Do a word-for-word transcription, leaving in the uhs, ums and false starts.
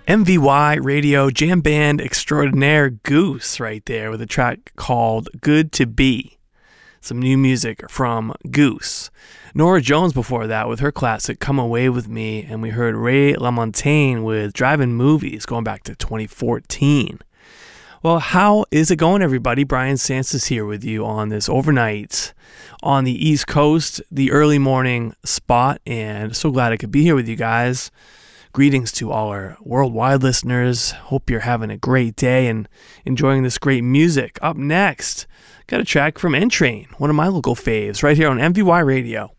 M V Y Radio jam band extraordinaire Goose right there with a track called Good to Be. Some new music from Goose. Nora Jones before that with her classic Come Away With Me, and we heard Ray LaMontagne with Driving Movies going back to twenty fourteen. Well, how is it going, everybody? Brian Sansis here with you on this overnight on the East Coast, the early morning spot, and so glad I could be here with you guys. Greetings to all our worldwide listeners. Hope you're having a great day and enjoying this great music. Up next, got a track from N Train, one of my local faves, right here on M V Y Radio.